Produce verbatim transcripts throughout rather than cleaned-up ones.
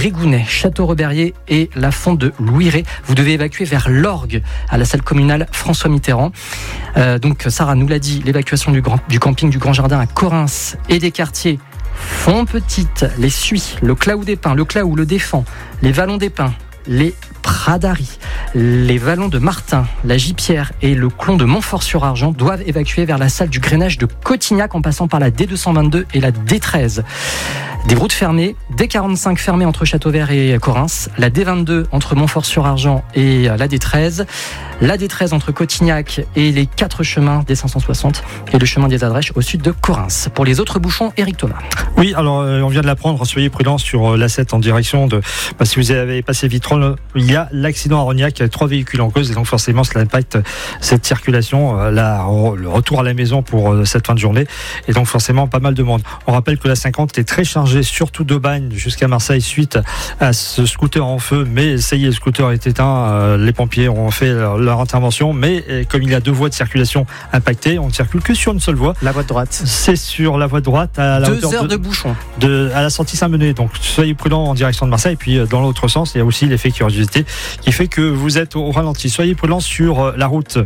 Grégounet, Château-Reberrier et la Fonte de Louiré. Vous devez évacuer vers l'Orgue, à la salle communale François Mitterrand. Euh, donc Sarah nous l'a dit, l'évacuation du, grand, du camping du Grand Jardin à Correns et des quartiers Font-Petite, les Suys, le Claou des Pins, le Claou, le Défend, les Vallons des Pins, les Pradaries, les Vallons de Martin, la Gipierre et le Clon de Montfort-sur-Argent doivent évacuer vers la salle du Grainage de Cotignac en passant par la D deux cent vingt-deux et la D treize. Des routes fermées, D quarante-cinq fermée entre Châteauvert et Correns, la D vingt-deux entre Montfort-sur-Argent et la D treize, la D treize entre Cotignac et les quatre chemins des cinq cent soixante et le chemin des Adrèches au sud de Correns. Pour les autres bouchons, Éric Thomas. Oui, alors euh, on vient de l'apprendre, soyez prudents sur euh, l'A sept en direction de... Bah, si vous avez passé Vitrolles, il y a l'accident à Rognac, il y a trois véhicules en cause et donc forcément cela impacte cette circulation, euh, la, le retour à la maison pour euh, cette fin de journée et donc forcément pas mal de monde. On rappelle que la cinquante est très chargée, surtout d'Aubagne jusqu'à Marseille suite à ce scooter en feu, mais ça y est, le scooter est éteint, euh, les pompiers ont fait leur, leur intervention, mais euh, comme il y a deux voies de circulation impactées, on ne circule que sur une seule voie. La voie de droite. C'est sur la voie de droite à la Deux hauteur heures de, de bouchon. De, à la sortie Saint-Menet, donc soyez prudents en direction de Marseille et puis dans l'autre sens, il y a aussi l'effet curiosité qui fait que vous êtes au ralenti. Soyez prudents sur la route.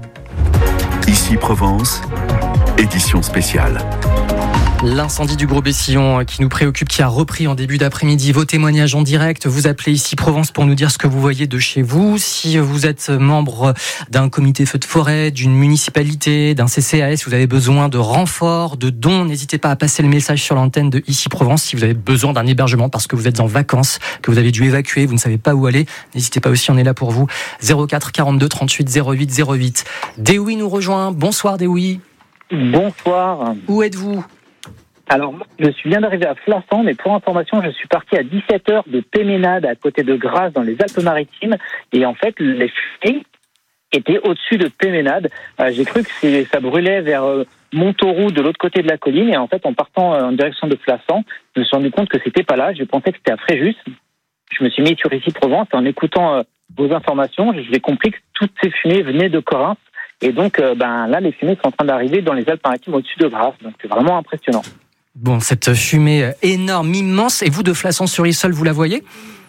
Ici Provence, édition spéciale. L'incendie du Gros Bessillon qui nous préoccupe, qui a repris en début d'après-midi. Vos témoignages en direct, vous appelez ici Provence pour nous dire ce que vous voyez de chez vous. Si vous êtes membre d'un comité feu de forêt, d'une municipalité, d'un C C A S, vous avez besoin de renforts, de dons, n'hésitez pas à passer le message sur l'antenne de Ici Provence. Si vous avez besoin d'un hébergement parce que vous êtes en vacances, que vous avez dû évacuer, vous ne savez pas où aller, n'hésitez pas aussi, on est là pour vous. zéro quatre quarante-deux trente-huit zéro huit zéro huit. Dewi nous rejoint. Bonsoir Dewi. Bonsoir. Où êtes-vous ? Alors, je suis viens d'arriver à Flassan, mais pour information, je suis parti à dix-sept heures de Péménade, à côté de Grasse, dans les Alpes-Maritimes. Et en fait, les fumées étaient au-dessus de Péménade. Euh, j'ai cru que c'est, ça brûlait vers euh, Montauroux, de l'autre côté de la colline. Et en fait, en partant euh, en direction de Flassan, je me suis rendu compte que c'était pas là. Je pensais que c'était à Fréjus. Je me suis mis sur Ici Provence. En écoutant euh, vos informations, j'ai compris que toutes ces fumées venaient de Correns. Et donc, euh, ben là, les fumées sont en train d'arriver dans les Alpes-Maritimes au-dessus de Grasse. Donc, c'est vraiment impressionnant. Bon, cette fumée énorme, immense, et vous de Flassan-sur-Issole, vous la voyez ?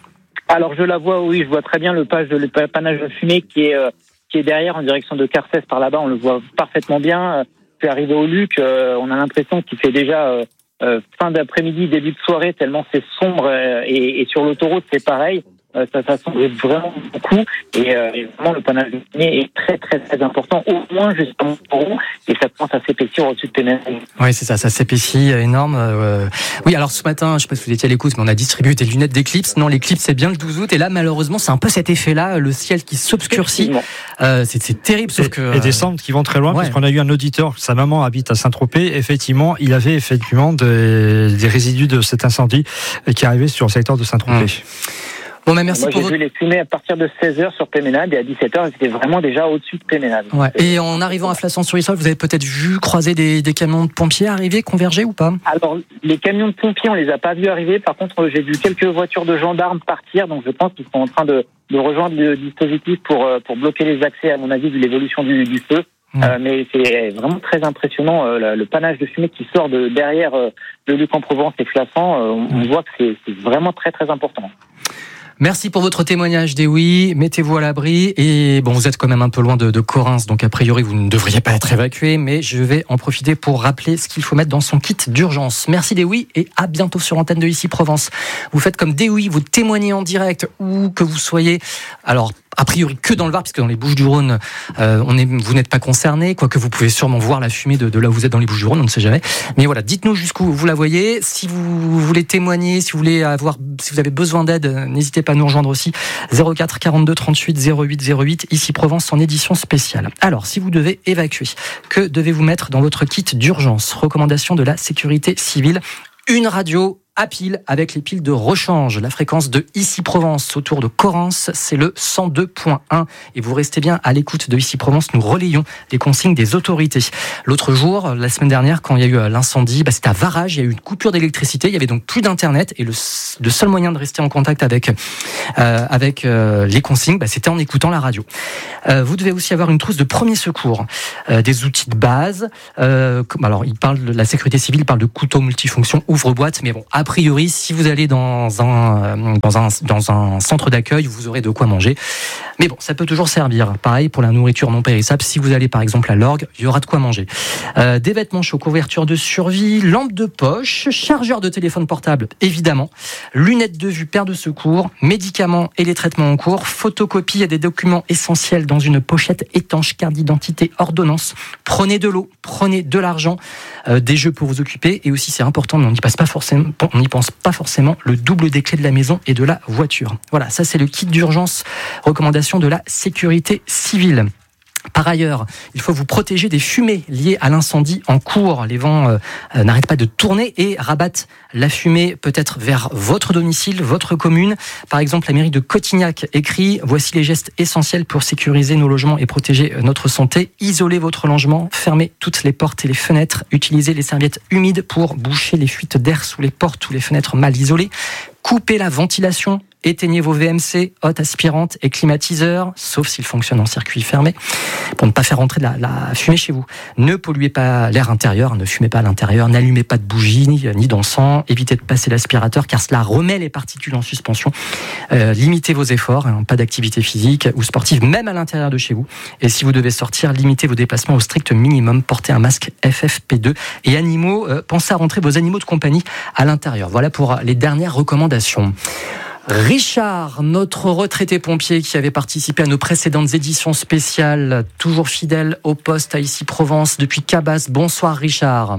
Alors je la vois, oui, je vois très bien le, page, le panache de fumée qui est, euh, qui est derrière en direction de Carcès par là-bas, on le voit parfaitement bien. Puis arrivé au Luc, euh, on a l'impression qu'il fait déjà euh, euh, fin d'après-midi, début de soirée, tellement c'est sombre, euh, et, et sur l'autoroute c'est pareil. Euh, ça, ça sombre vraiment beaucoup et, euh, et vraiment le panache de fumée est très très très important, au moins jusqu'à Montauroux, et ça commence à s'épaissir au-dessus de Péménade. Oui, c'est ça, ça s'épaissit énorme. Euh, oui, alors ce matin, je ne sais pas si vous étiez à l'écoute, mais on a distribué des lunettes d'éclipse. Non, l'éclipse c'est bien le douze août, et là malheureusement c'est un peu cet effet-là, le ciel qui s'obscurcit. Euh, c'est, c'est terrible, sauf et, que et des cendres qui vont très loin, ouais. Parce qu'on a eu un auditeur, sa maman habite à Saint-Tropez. Effectivement, il avait effectivement des, des résidus de cet incendie qui arrivait sur le secteur de Saint-Tropez. Mmh. Bon, bah merci Moi, pour j'ai votre... vu les fumées à partir de seize heures sur Péménade, et à dix-sept heures, c'était vraiment déjà au-dessus de Péménade. Ouais. Et en arrivant à Flassan-sur-Issole, vous avez peut-être vu croiser des, des camions de pompiers arriver, converger ou pas ? Alors, les camions de pompiers, on les a pas vus arriver. Par contre, j'ai vu quelques voitures de gendarmes partir, donc je pense qu'ils sont en train de, de rejoindre le dispositif pour, pour bloquer les accès, à mon avis, vu l'évolution du, du feu. Mmh. Euh, mais c'est vraiment très impressionnant, euh, le, le panache de fumée qui sort de derrière euh, le Luc-en-Provence et Flassan. Euh, on mmh. voit que c'est, c'est vraiment très très important. Merci pour votre témoignage, Dewi. Mettez-vous à l'abri. Et bon, vous êtes quand même un peu loin de, de Correns, donc a priori, vous ne devriez pas être évacué. Mais je vais en profiter pour rappeler ce qu'il faut mettre dans son kit d'urgence. Merci, Dewi, et à bientôt sur l'antenne de Ici Provence. Vous faites comme Dewi, vous témoignez en direct, où que vous soyez. Alors, a priori que dans le Var, puisque dans les Bouches-du-Rhône, euh, on est, vous n'êtes pas concerné, quoique vous pouvez sûrement voir la fumée de, de là où vous êtes dans les Bouches-du-Rhône, on ne sait jamais. Mais voilà, dites-nous jusqu'où vous la voyez. Si vous voulez témoigner, si vous voulez avoir, si vous avez besoin d'aide, n'hésitez pas à nous rejoindre aussi. zéro quatre quarante-deux trente-huit zéro huit zéro huit, Ici Provence en édition spéciale. Alors, si vous devez évacuer, que devez-vous mettre dans votre kit d'urgence ? Recommandation de la sécurité civile. Une radio à pile avec les piles de rechange. La fréquence de Ici Provence autour de Correns, c'est le cent deux point un. Et vous restez bien à l'écoute de Ici Provence, nous relayons les consignes des autorités. L'autre jour, la semaine dernière, quand il y a eu l'incendie, bah, c'était à Varage, il y a eu une coupure d'électricité, il y avait donc plus d'internet, et le, le seul moyen de rester en contact avec, euh, avec euh, les consignes, bah, c'était en écoutant la radio. Euh, vous devez aussi avoir une trousse de premier secours, euh, des outils de base. Euh, alors, il parle de la sécurité civile, il parle de couteau multifonction, ouvre-boîte, mais bon, à A priori, si vous allez dans un, dans un, dans un centre d'accueil, vous aurez de quoi manger. Mais bon, ça peut toujours servir. Pareil pour la nourriture non périssable. Si vous allez par exemple à l'orgue, il y aura de quoi manger. Euh, des vêtements chauds, couverture de survie, lampe de poche, chargeur de téléphone portable, évidemment, lunettes de vue, paire de secours, médicaments et les traitements en cours, photocopie et des documents essentiels dans une pochette étanche, carte d'identité, ordonnance. Prenez de l'eau, prenez de l'argent, euh, des jeux pour vous occuper. Et aussi, c'est important, mais on n'y passe pas forcément, on n'y pense pas forcément, le double des clés de la maison et de la voiture. Voilà, ça c'est le kit d'urgence, recommandation de la sécurité civile. Par ailleurs, il faut vous protéger des fumées liées à l'incendie en cours. Les vents euh, n'arrêtent pas de tourner et rabattent la fumée peut-être vers votre domicile, votre commune. Par exemple, la mairie de Cotignac écrit « Voici les gestes essentiels pour sécuriser nos logements et protéger notre santé. Isolez votre logement, fermez toutes les portes et les fenêtres, utilisez les serviettes humides pour boucher les fuites d'air sous les portes ou les fenêtres mal isolées. Coupez la ventilation. Éteignez vos V M C, hottes aspirantes et climatiseurs, sauf s'ils fonctionnent en circuit fermé, pour ne pas faire rentrer de la, la fumée chez vous. Ne polluez pas l'air intérieur, ne fumez pas à l'intérieur, n'allumez pas de bougies ni, ni d'encens, évitez de passer l'aspirateur car cela remet les particules en suspension. Euh, limitez vos efforts, hein, pas d'activité physique ou sportive, même à l'intérieur de chez vous. Et si vous devez sortir, limitez vos déplacements au strict minimum, portez un masque F F P deux. Et animaux, euh, pensez à rentrer vos animaux de compagnie à l'intérieur. Voilà pour les dernières recommandations. Richard, notre retraité pompier qui avait participé à nos précédentes éditions spéciales, toujours fidèle au poste à Issy-Provence depuis Cabas. Bonsoir Richard.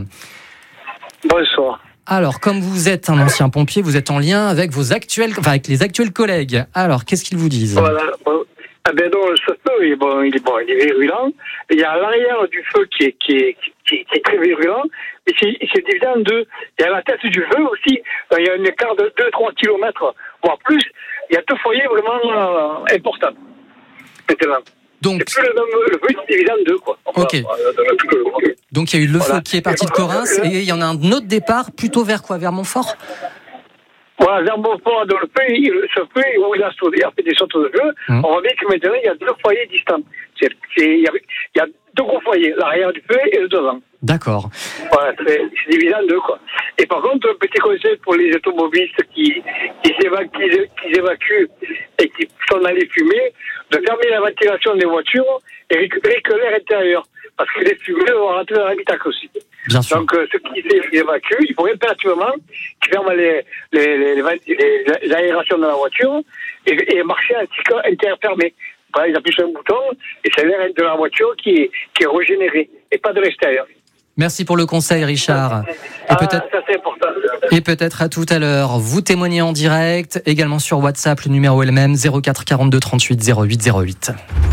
Bonsoir. Alors, comme vous êtes un ancien pompier, vous êtes en lien avec vos actuels, enfin avec les actuels collègues. Alors, qu'est-ce qu'ils vous disent ? Voilà. Ah ben non, ce feu, il est bon, il est bon, il est virulent. Il y a l'arrière du feu qui est, qui est, qui est, qui est très virulent. Et c'est, c'est divisé en deux. Il y a la tête du feu aussi. Il y a un écart de deux à trois kilomètres, voire plus. Il y a deux foyers vraiment euh, importants. Maintenant. Donc, c'est plus le même, le feu est divisé en deux, quoi. Enfin, ok. Euh, Donc il y a eu le voilà. feu qui est parti de Correns et il y en a un autre départ plutôt vers quoi ? Vers Montfort ? Voilà, vers Montfort, dans le feu, ce feu où il a, sauté, il a fait des sautes de feu, mmh. on voit bien que maintenant il y a deux foyers distants. C'est, c'est, il, y a, il y a deux gros foyers, l'arrière du feu et le devant. D'accord. Voilà, c'est, c'est divisé en deux, quoi. Et par contre, un petit conseil pour les automobilistes qui, qui, s'évacuent, qui, qui évacuent et qui sont dans les fumées, de fermer la ventilation des voitures et récupérer que l'air intérieur. Parce que les fumées vont rentrer dans l'habitacle aussi. Bien sûr. Donc, euh, ceux qui évacuent, il faut impérativement qu'ils ferment les, les, les, les, les aérations de la voiture et, et marcher en cycle intérieur fermé. Voilà, ils appuient sur un bouton et c'est l'air de la voiture qui est, qui est régénéré et pas de l'extérieur. Merci pour le conseil, Richard. Et ah, peut-être, ça c'est important. Et peut-être à tout à l'heure. Vous témoignez en direct, également sur WhatsApp, le numéro est le même, zéro quatre quarante-deux trente-huit zéro huit zéro huit.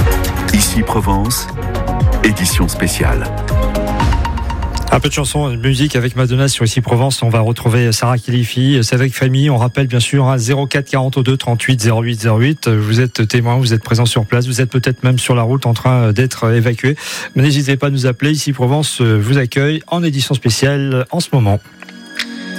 Ici Provence, édition spéciale. Un peu de chanson, de musique avec Madonna sur Ici Provence. On va retrouver Sarah Khelifi. C'est avec famille. On rappelle bien sûr à zéro quatre quarante-deux trente-huit zéro huit zéro huit. Vous êtes témoin, vous êtes présent sur place. Vous êtes peut-être même sur la route en train d'être évacué. Mais n'hésitez pas à nous appeler. Ici Provence vous accueille en édition spéciale en ce moment.